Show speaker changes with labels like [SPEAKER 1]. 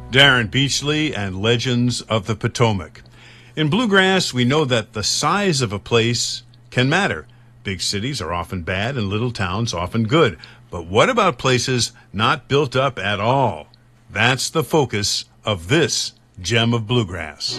[SPEAKER 1] Darren Beachley and Legends of the Potomac. In bluegrass, we know that the size of a place can matter. Big cities are often bad and little towns often good. But what about places not built up at all? That's the focus of this Gem of Bluegrass.